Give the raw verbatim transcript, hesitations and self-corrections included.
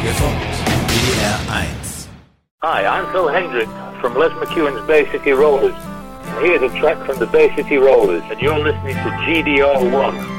Ihr funkt B R eins. Hi, I'm Phil Hendricks from Les McEwen's Bay City Rollers. And here's a track from the Bay City Rollers, and you're listening to G D R one.